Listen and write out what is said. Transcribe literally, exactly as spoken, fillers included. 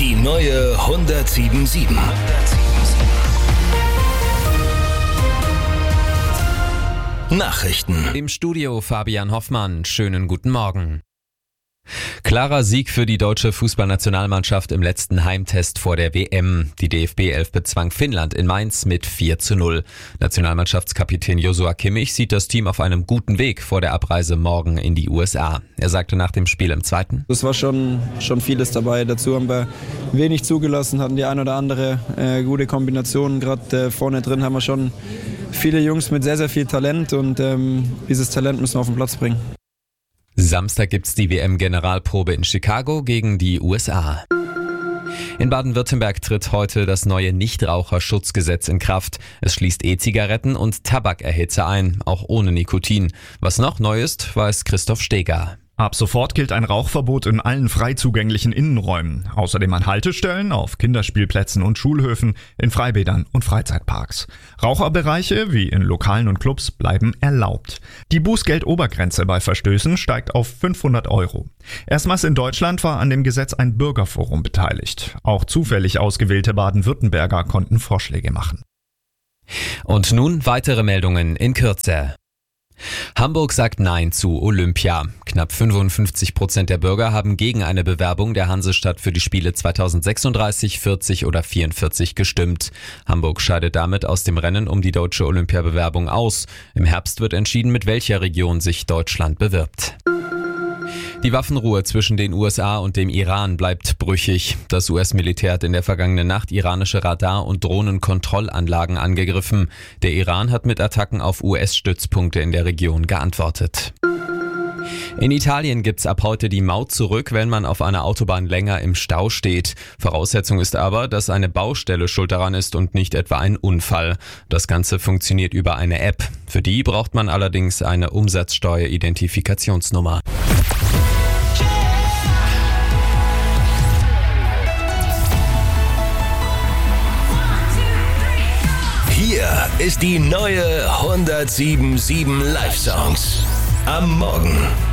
Die neue hundertsieben sieben. Nachrichten. Im Studio Fabian Hoffmann. Schönen guten Morgen. Klarer Sieg für die deutsche Fußballnationalmannschaft im letzten Heimtest vor der W M. Die D F B-Elf bezwang Finnland in Mainz mit vier zu null. Nationalmannschaftskapitän Joshua Kimmich sieht das Team auf einem guten Weg vor der Abreise morgen in die U S A. Er sagte nach dem Spiel im zweiten: Es war schon, schon vieles dabei. Dazu haben wir wenig zugelassen, hatten die ein oder andere äh, gute Kombinationen. Gerade äh, vorne drin haben wir schon viele Jungs mit sehr, sehr viel Talent und ähm, dieses Talent müssen wir auf den Platz bringen. Samstag gibt's die W M-Generalprobe in Chicago gegen die U S A. In Baden-Württemberg tritt heute das neue Nichtraucherschutzgesetz in Kraft. Es schließt E-Zigaretten und Tabakerhitzer ein, auch ohne Nikotin. Was noch neu ist, weiß Christoph Steger. Ab sofort gilt ein Rauchverbot in allen frei zugänglichen Innenräumen. Außerdem an Haltestellen, auf Kinderspielplätzen und Schulhöfen, in Freibädern und Freizeitparks. Raucherbereiche, wie in Lokalen und Clubs, bleiben erlaubt. Die Bußgeldobergrenze bei Verstößen steigt auf fünfhundert Euro. Erstmals in Deutschland war an dem Gesetz ein Bürgerforum beteiligt. Auch zufällig ausgewählte Baden-Württemberger konnten Vorschläge machen. Und nun weitere Meldungen in Kürze. Hamburg sagt Nein zu Olympia. Knapp fünfundfünfzig Prozent der Bürger haben gegen eine Bewerbung der Hansestadt für die Spiele zweitausendsechsunddreißig, vierzig oder vierundvierzig gestimmt. Hamburg scheidet damit aus dem Rennen um die deutsche Olympiabewerbung aus. Im Herbst wird entschieden, mit welcher Region sich Deutschland bewirbt. Die Waffenruhe zwischen den U S A und dem Iran bleibt brüchig. Das U S-Militär hat in der vergangenen Nacht iranische Radar- und Drohnenkontrollanlagen angegriffen. Der Iran hat mit Attacken auf U S-Stützpunkte in der Region geantwortet. In Italien gibt's ab heute die Maut zurück, wenn man auf einer Autobahn länger im Stau steht. Voraussetzung ist aber, dass eine Baustelle schuld daran ist und nicht etwa ein Unfall. Das Ganze funktioniert über eine App. Für die braucht man allerdings eine Umsatzsteuer-Identifikationsnummer. Hier ist die neue hundertsieben sieben Live-Songs. Am Morgen